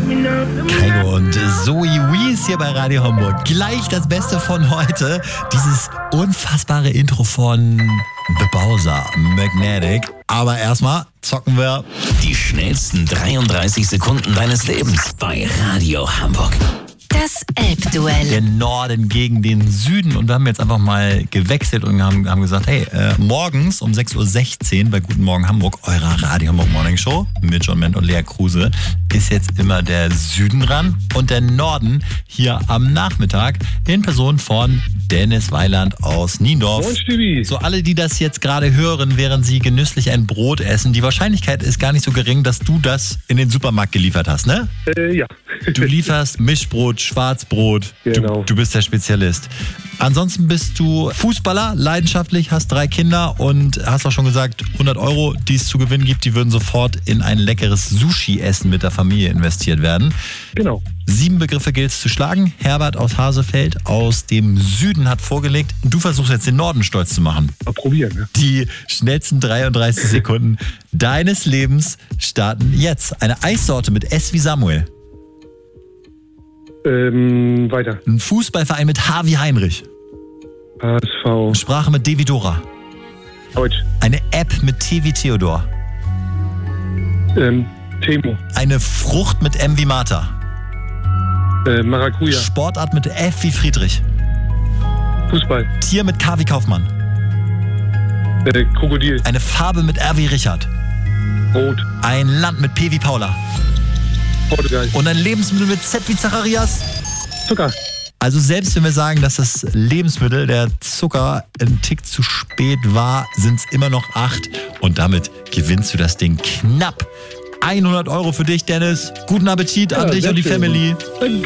Kygo und Zoe Wees hier bei Radio Hamburg. Gleich das Beste von heute. Dieses unfassbare Intro von The Bowser, Magnetic. Aber erstmal zocken wir die schnellsten 33 Sekunden deines Lebens bei Radio Hamburg. Das Elbduell. Der Norden gegen den Süden. Und wir haben jetzt einfach mal gewechselt und haben gesagt, hey, morgens um 6.16 Uhr bei Guten Morgen Hamburg, eurer Radio Hamburg Morning Show mit John Ment und Lea Kruse, ist jetzt immer der Süden dran und der Norden hier am Nachmittag in Person von Dennis Weiland aus Niendorf. Moin, Stübi. So, alle, die das jetzt gerade hören, während sie genüsslich ein Brot essen, die Wahrscheinlichkeit ist gar nicht so gering, dass du das in den Supermarkt geliefert hast, ne? Ja. Du lieferst Mischbrot, Schwarzbrot. Genau. Du bist der Spezialist. Ansonsten bist du Fußballer, leidenschaftlich, hast 3 Kinder und hast auch schon gesagt, 100 €, die es zu gewinnen gibt, die würden sofort in ein leckeres Sushi-Essen mit der Familie investiert werden. Genau. 7 Begriffe gilt es zu schlagen. Herbert aus Hasefeld aus dem Süden hat vorgelegt. Du versuchst jetzt den Norden stolz zu machen. Mal probieren, ne? Die schnellsten 33 Sekunden deines Lebens starten jetzt. Eine Eissorte mit S wie Samuel. Weiter. Ein Fußballverein mit H wie Heinrich. HSV. Sprache mit D wie Dora. Deutsch. Eine App mit T wie Theodor. Temo. Eine Frucht mit M wie Martha. Maracuja. Sportart mit F wie Friedrich. Fußball. Tier mit K wie Kaufmann. Krokodil. Eine Farbe mit R wie Richard. Rot. Ein Land mit P wie Paula. Portugal. Und ein Lebensmittel mit Z wie Zacharias. Zucker. Also selbst wenn wir sagen, dass das Lebensmittel, der Zucker, ein Tick zu spät war, sind es immer noch 8. Und damit gewinnst du das Ding knapp. 100 € für dich, Dennis. Guten Appetit an dich und die sehr schön. Family. Danke.